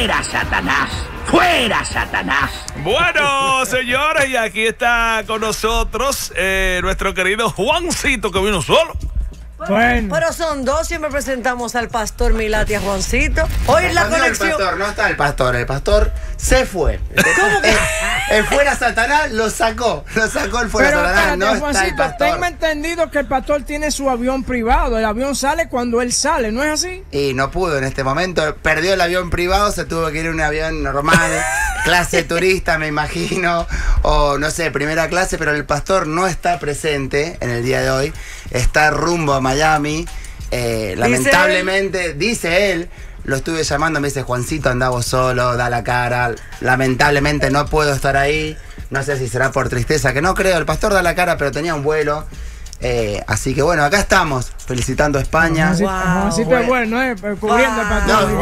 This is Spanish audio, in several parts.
¡Fuera, Satanás! ¡Fuera, Satanás! Bueno, señores, y aquí está con nosotros nuestro querido Juancito, que vino solo. Bueno. Pero son dos, siempre presentamos al pastor Milad y a Juancito. Hoy la conexión. El pastor, no está el pastor se fue. ¿Cómo que? El fuera Satanás lo sacó el fuera Pero Satanás, espérate, no está el Juancito, pastor. tengo entendido que el pastor tiene su avión privado. El avión sale cuando él sale, ¿no es así? Y no pudo en este momento, perdió el avión privado, se tuvo que ir en un avión normal, clase turista me imagino, o no sé, primera clase, pero el pastor no está presente en el día de hoy, está rumbo a Miami, lamentablemente, dice él, lo estuve llamando, me dice, Juancito, anda vos solo, da la cara, lamentablemente no puedo estar ahí, no sé si será por tristeza, que no creo, el pastor da la cara, pero tenía un vuelo. Así que bueno, acá estamos, felicitando a España. Juancito es bueno, cubriendo al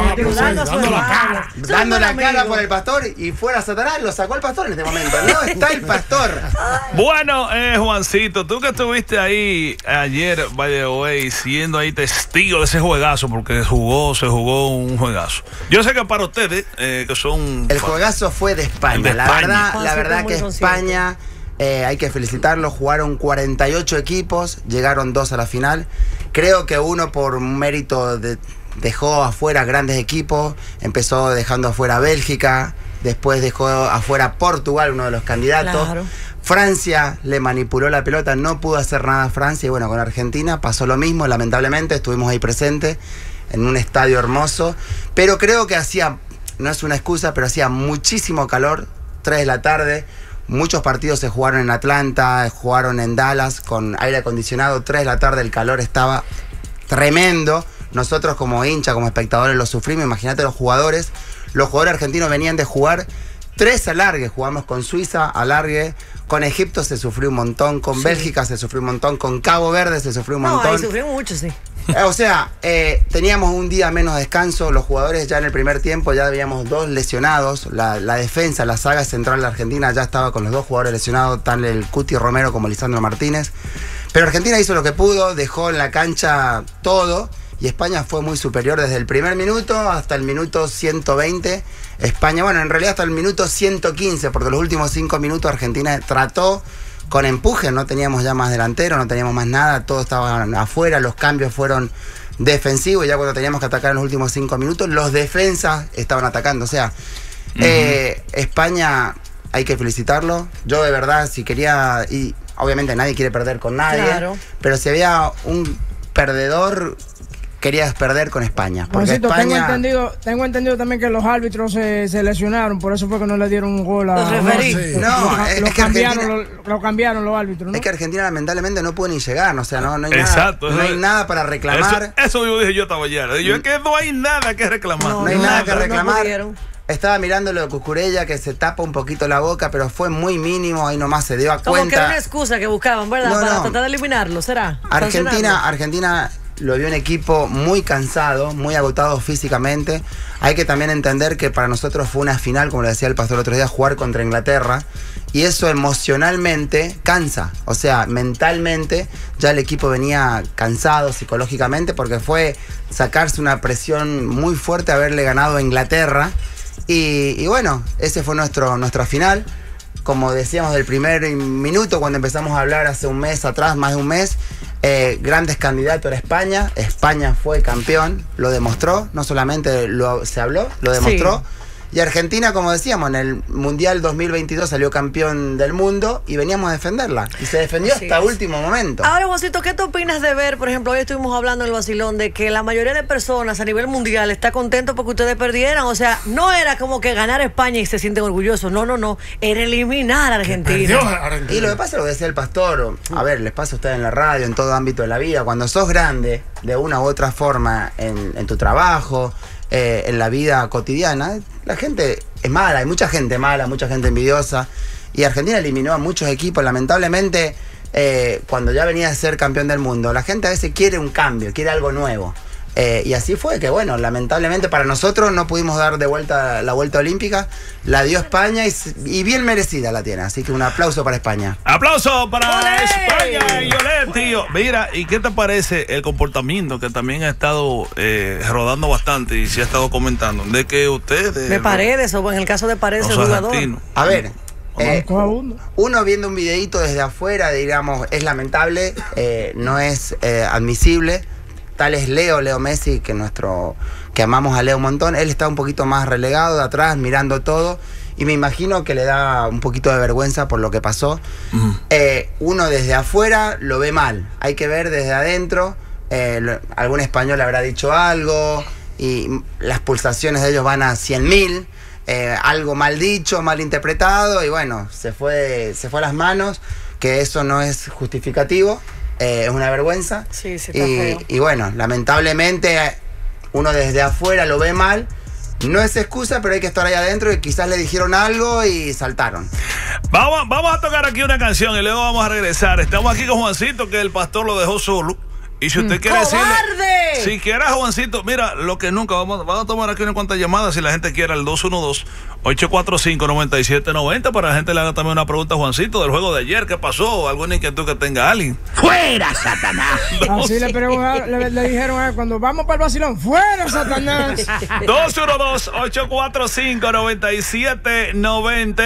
pastor. Dando la cara por el pastor y fuera Satanás, lo sacó el pastor en este momento. No está el pastor. Bueno, Juancito, tú que estuviste ahí ayer, by the way, siendo ahí testigo de ese juegazo, porque se jugó un juegazo. Yo sé que para ustedes, que son... El juegazo fue de España. La verdad que España... hay que felicitarlo, jugaron 48 equipos, llegaron 2 a la final. Creo que uno por mérito dejó afuera grandes equipos, empezó dejando afuera a Bélgica, después dejó afuera Portugal, uno de los candidatos. Claro. Francia le manipuló la pelota, no pudo hacer nada Francia, y bueno, con Argentina pasó lo mismo, lamentablemente, estuvimos ahí presentes en un estadio hermoso, pero creo que no es una excusa, pero hacía muchísimo calor, 3 de la tarde. Muchos partidos se jugaron en Atlanta, jugaron en Dallas con aire acondicionado, 3 de la tarde, el calor estaba tremendo. Nosotros como hinchas, como espectadores lo sufrimos, imagínate los jugadores. Los jugadores argentinos venían de jugar 3 alargues, jugamos con Suiza, alargue, con Egipto se sufrió un montón, con Bélgica se sufrió un montón, con Cabo Verde se sufrió un montón. No, ahí sufrimos mucho, sí. O sea, teníamos un día menos descanso, los jugadores ya en el primer tiempo ya habíamos 2 lesionados, la defensa, la saga central de Argentina ya estaba con los 2 jugadores lesionados, tanto el Cuti Romero como Lisandro Martínez, pero Argentina hizo lo que pudo, dejó en la cancha todo y España fue muy superior desde el primer minuto hasta el minuto 120, España, bueno, en realidad hasta el minuto 115, porque los últimos 5 minutos Argentina trató con empuje, no teníamos ya más delantero, no teníamos más nada, todo estaba afuera, los cambios fueron defensivos, ya cuando teníamos que atacar en los últimos 5 minutos, los defensas estaban atacando, o sea, España hay que felicitarlo, yo de verdad, si quería, y obviamente nadie quiere perder con nadie, claro, pero si había un perdedor, querías perder con España. Porque Juancito, España... tengo entendido también que los árbitros se lesionaron, por eso fue que no le dieron un gol a los referees. Lo cambiaron los árbitros, ¿no? Es que Argentina lamentablemente no pudo ni llegar, o sea, no hay exacto, nada, no hay nada para reclamar. Eso dije yo esta mañana. Yo es que no hay nada que reclamar. No hay nada que reclamar. Estaba mirando lo de Cucurella, que se tapa un poquito la boca, pero fue muy mínimo, ahí nomás se dio a cuenta. Como que era una excusa que buscaban, ¿verdad? Para tratar de eliminarlo, ¿será? Argentina lo vio un equipo muy cansado, muy agotado físicamente. Hay que también entender que para nosotros fue una final, como le decía el pastor el otro día, jugar contra Inglaterra. Y eso emocionalmente cansa. O sea, mentalmente ya el equipo venía cansado psicológicamente porque fue sacarse una presión muy fuerte haberle ganado a Inglaterra. Y bueno, ese fue nuestra final. Como decíamos del primer minuto, cuando empezamos a hablar hace un mes atrás, más de un mes, grandes candidatos era España. España fue campeón, lo demostró, no solamente se habló, lo demostró. Sí. Y Argentina, como decíamos, en el Mundial 2022 salió campeón del mundo y veníamos a defenderla. Y se defendió hasta último momento. Ahora, Juancito, ¿qué te opinas de ver, por ejemplo, hoy estuvimos hablando en el vacilón de que la mayoría de personas a nivel mundial está contento porque ustedes perdieran? O sea, no era como que ganar España y se sienten orgullosos. No. Era eliminar a Argentina. Y lo que pasa es lo que decía el pastor. A ver, les pasa a ustedes en la radio, en todo ámbito de la vida. Cuando sos grande, de una u otra forma, en tu trabajo, en la vida cotidiana, la gente es mala, hay mucha gente mala, mucha gente envidiosa, y Argentina eliminó a muchos equipos, lamentablemente, cuando ya venía a ser campeón del mundo, la gente a veces quiere un cambio, quiere algo nuevo. Y así fue, que bueno, lamentablemente para nosotros no pudimos dar de vuelta la vuelta olímpica, la dio España y bien merecida la tiene, así que un aplauso para España. ¡Aplauso para ¡Olé! España y olé, tío! Mira, ¿y qué te parece el comportamiento que también ha estado rodando bastante y se ha estado comentando? De que ustedes... De Paredes, o en el caso de Paredes, el jugador. A ver... uno viendo un videíto desde afuera, digamos, es lamentable, no es admisible. Tal es Leo Messi, que amamos a Leo un montón. Él está un poquito más relegado de atrás, mirando todo, y me imagino que le da un poquito de vergüenza por lo que pasó. Uno desde afuera lo ve mal, hay que ver desde adentro. Algún español habrá dicho algo y las pulsaciones de ellos van a 100.000. Algo mal dicho, mal interpretado, y bueno, se fue a las manos, que eso no es justificativo, es una vergüenza. Sí, está feo. Y bueno, lamentablemente uno desde afuera lo ve mal, no es excusa, pero hay que estar ahí adentro y quizás le dijeron algo y saltaron. Vamos a tocar aquí una canción y luego vamos a regresar. Estamos aquí con Juancito, que el pastor lo dejó solo. Y si usted quiere decirle, si quiera, Juancito, mira, lo que nunca, vamos a tomar aquí unas cuantas llamadas, si la gente quiere, al 212-845-9790, para la gente le haga también una pregunta a Juancito del juego de ayer, ¿qué pasó? ¿Alguna inquietud que tenga alguien? ¡Fuera, Satanás! Así le dijeron a él cuando vamos para el vacilón, ¡fuera, Satanás! 212-845-9790.